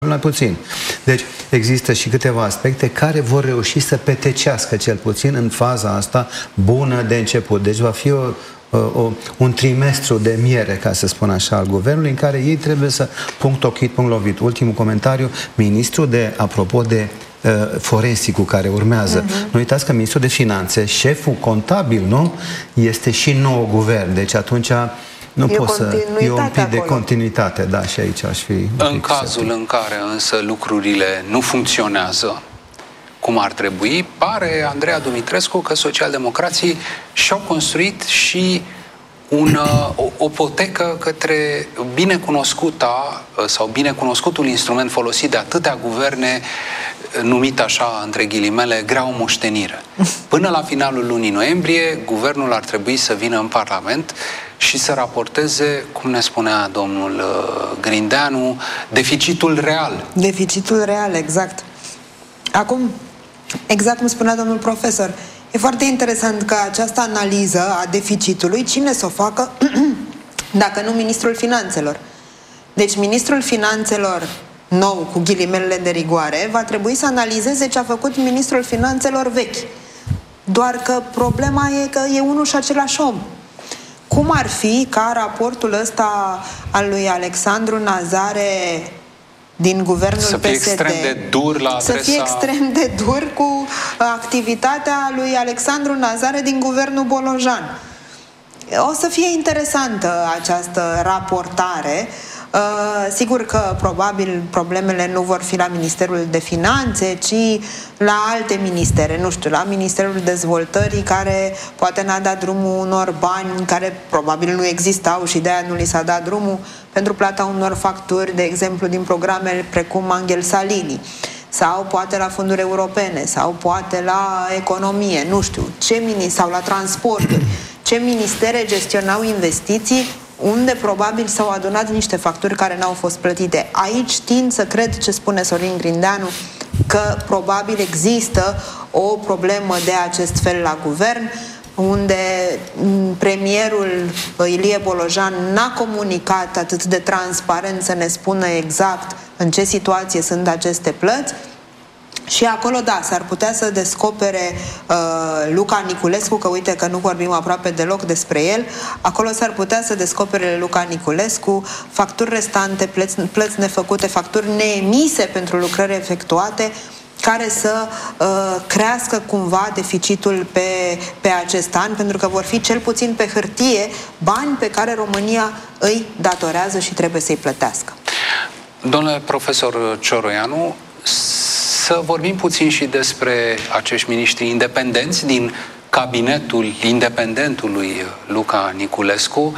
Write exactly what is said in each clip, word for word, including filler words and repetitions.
mai puțin. Deci există și câteva aspecte care vor reuși să petecească cel puțin în faza asta bună de început. Deci va fi o, o, un trimestru de miere, ca să spun așa, al guvernului, în care ei trebuie să punct ochit, punct lovit. Ultimul comentariu, ministrul de, apropo de uh, forensicul care urmează. Uh-huh. Nu uitați că ministrul de finanțe, șeful contabil, nu? Este și nou guvern. Deci atunci nu pot să... E un pic de continuitate, da, și aici aș fi... În cazul în care însă lucrurile nu funcționează cum ar trebui, pare, Andreea Dumitrescu, că socialdemocrații și-au construit și un, o, o potecă către binecunoscuta sau binecunoscutul instrument folosit de atâtea guverne, numit așa, între ghilimele, grea o moștenire. Până la finalul lunii noiembrie, guvernul ar trebui să vină în Parlament și să raporteze, cum ne spunea domnul Grindeanu, deficitul real. Deficitul real, exact. Acum, exact cum spunea domnul profesor, e foarte interesant că această analiză a deficitului, cine să o facă dacă nu ministrul finanțelor? Deci ministrul finanțelor nou, cu ghilimelele de rigoare, va trebui să analizeze ce a făcut ministrul finanțelor vechi. Doar că problema e că e unul și același om. Cum ar fi ca raportul ăsta al lui Alexandru Nazare din guvernul să fie P S D extrem de dur la adresa... să fie extrem de dur cu activitatea lui Alexandru Nazare din guvernul Bolojan? O să fie interesantă această raportare. Uh, sigur că probabil problemele nu vor fi la Ministerul de Finanțe, ci la alte ministere, nu știu, la Ministerul Dezvoltării, care poate n-a dat drumul unor bani care probabil nu existau și de-aia nu li s-a dat drumul pentru plata unor facturi, de exemplu, din programe precum Angel Salini, sau poate la fonduri europene, sau poate la economie, nu știu, ce mini, sau la transporturi, ce ministere gestionau investiții unde probabil s-au adunat niște facturi care n-au fost plătite. Aici tind să cred ce spune Sorin Grindeanu, că probabil există o problemă de acest fel la guvern, unde premierul Ilie Bolojan n-a comunicat atât de transparent să ne spună exact în ce situație sunt aceste plăți. Și acolo, da, s-ar putea să descopere uh, Luca Niculescu, că uite că nu vorbim aproape deloc despre el, acolo s-ar putea să descopere Luca Niculescu facturi restante, plăți, plăți nefăcute, facturi neemise pentru lucrări efectuate, care să uh, crească cumva deficitul pe, pe acest an, pentru că vor fi cel puțin pe hârtie bani pe care România îi datorează și trebuie să-i plătească. Domnule profesor Cioroianu, să vorbim puțin și despre acești miniștri independenți din cabinetul independentului Luca Niculescu.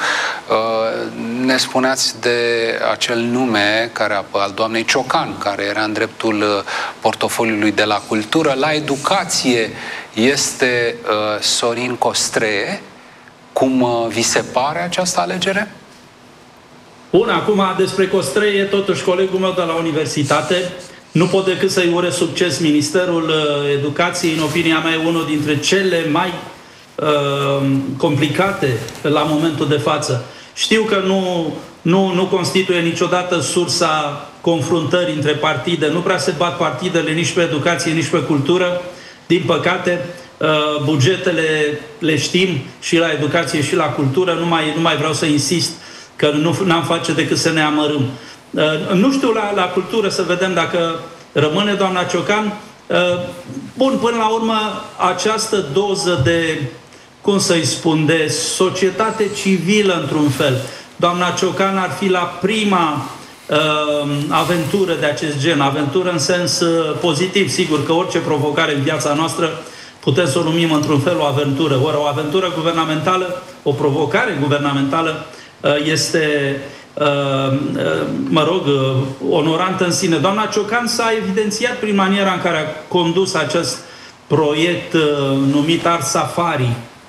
Ne spuneați de acel nume care, al doamnei Ciocan, care era în dreptul portofoliului de la cultură. La educație este Sorin Costree. Cum vi se pare această alegere? Bun, acum despre Costree e totuși colegul meu de la universitate. Nu pot decât să-i urez succes. Ministerul Educației, în opinia mea, e unul dintre cele mai uh, complicate la momentul de față. Știu că nu, nu, nu constituie niciodată sursa confruntării între partide. Nu prea se bat partidele nici pe educație, nici pe cultură. Din păcate, uh, bugetele le știm și la educație și la cultură. Nu mai, nu mai vreau să insist că nu n-am face decât să ne amărâm. Uh, nu știu la, la cultură, să vedem dacă rămâne doamna Ciocan. Uh, bun, până la urmă, această doză de, cum să-i spun, de societate civilă, într-un fel. Doamna Ciocan ar fi la prima uh, aventură de acest gen, aventură în sens uh, pozitiv, sigur că orice provocare în viața noastră putem să o numim într-un fel o aventură. Ori o aventură guvernamentală, o provocare guvernamentală uh, este... Uh, uh, mă rog, uh, onorantă în sine. Doamna Ciocan s-a evidențiat prin maniera în care a condus acest proiect uh, numit Art Safari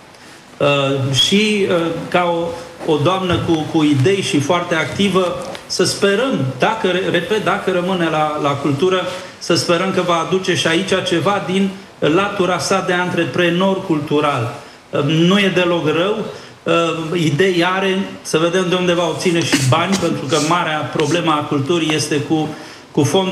uh, și uh, ca o, o doamnă cu, cu idei și foarte activă, să sperăm, dacă, repet, dacă rămâne la, la cultură, să sperăm că va aduce și aici ceva din latura sa de antreprenor cultural. Uh, nu e deloc rău. Uh, idei are, să vedem de unde va obține și bani, pentru că marea problemă a culturii este cu, cu fondul